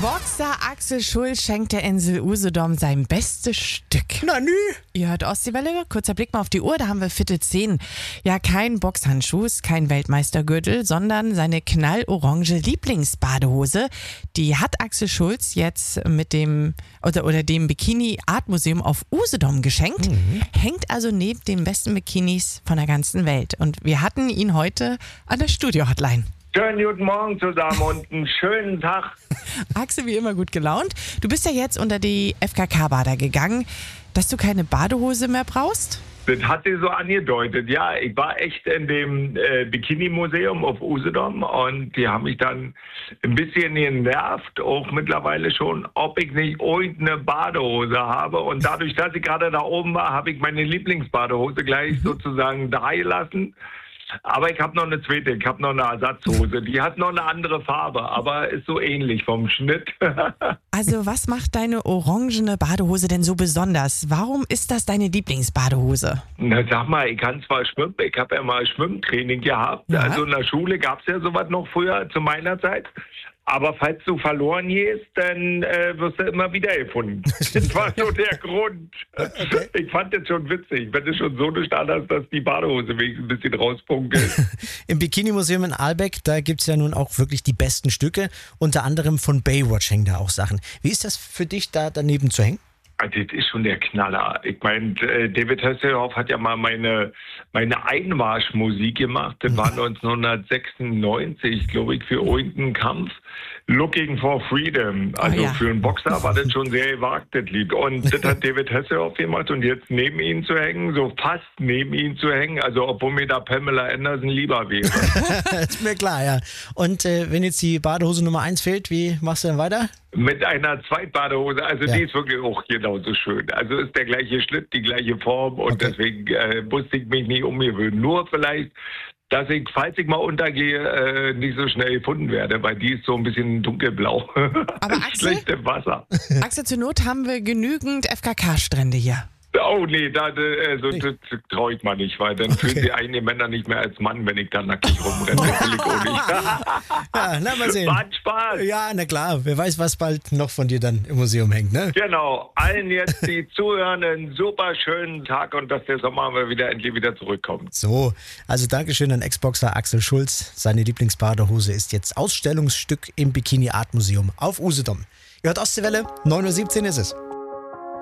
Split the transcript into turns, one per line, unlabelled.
Boxer Axel Schulz schenkt der Insel Usedom sein bestes Stück.
Na nü.
Ihr hört Ostseewelle, kurzer Blick mal auf die Uhr, da haben wir Viertel 10. Ja, kein Boxhandschuh, kein Weltmeistergürtel, sondern seine knallorange Lieblingsbadehose. Die hat Axel Schulz jetzt mit dem dem Bikini Art Museum auf Usedom geschenkt. Hängt also neben den besten Bikinis von der ganzen Welt. Und wir hatten ihn heute an der Studio-Hotline.
Schönen guten Morgen zusammen und einen schönen Tag.
Axel, wie immer gut gelaunt. Du bist ja jetzt unter die FKK-Bader gegangen, dass du keine Badehose mehr brauchst?
Das hat sie so angedeutet. Ja, ich war echt in dem Bikini-Museum auf Usedom und die haben mich dann ein bisschen genervt, auch mittlerweile schon, ob ich nicht irgendeine Badehose habe. Und dadurch, dass ich gerade da oben war, habe ich meine Lieblingsbadehose gleich sozusagen da gelassen. Aber ich habe noch eine zweite, ich habe noch eine Ersatzhose. Die hat noch eine andere Farbe, aber ist so ähnlich vom Schnitt.
Also was macht deine orangene Badehose denn so besonders? Warum ist das deine Lieblingsbadehose?
Na, sag mal, ich kann zwar schwimmen, ich habe ja mal Schwimmtraining gehabt. Ja. Also in der Schule gab es ja sowas noch früher zu meiner Zeit. Aber falls du verloren gehst, dann wirst du immer wiedergefunden. Das war so der Grund. Okay. Ich fand das schon witzig, wenn du schon so nicht anders, dass die Badehose wenigstens ein bisschen rauspunkelt.
Im Bikini-Museum in Ahlbeck, da gibt es ja nun auch wirklich die besten Stücke. Unter anderem von Baywatch hängen da auch Sachen. Wie ist das für dich, da daneben zu hängen?
Das ist schon der Knaller. Ich meine, David Hasselhoff hat ja mal meine Einmarschmusik gemacht. Das war 1996, glaube ich, für irgendeinen Kampf. Looking for Freedom. Also für einen Boxer war das schon sehr gewagtes Lied. Und das hat David Hasselhoff gemacht. Und jetzt neben ihm zu hängen, so fast neben ihm zu hängen, also obwohl mir da Pamela Anderson lieber wäre.
Ist mir klar, ja. Und wenn jetzt die Badehose Nummer 1 fehlt, wie machst du dann weiter?
Mit einer Zweitbadehose, also die ist wirklich auch genauso schön. Also ist der gleiche Schnitt, die gleiche Form und deswegen musste ich mich nicht umgewöhnen. Nur vielleicht, dass ich, falls ich mal untergehe, nicht so schnell gefunden werde, weil die ist so ein bisschen dunkelblau.
Aber Axel,
schlecht im Wasser.
Axel, zur Not haben wir genügend FKK-Strände hier.
Oh nee, das traue ich mal nicht, weil dann fühlen sich einige Männer nicht mehr als Mann, wenn ich dann nackig rumrenne. Das will ich auch nicht.
Ja, na mal sehen.
War Spaß.
Ja, na klar. Wer weiß, was bald noch von dir dann im Museum hängt, ne?
Genau. Allen jetzt, die zuhören, einen super schönen Tag und dass der Sommer mal endlich wieder zurückkommt.
So, also Dankeschön an Ex-Boxer Axel Schulz. Seine Lieblingsbadehose ist jetzt Ausstellungsstück im Bikini Art Museum auf Usedom. Ihr hört Ostseewelle, 9:17 Uhr ist es.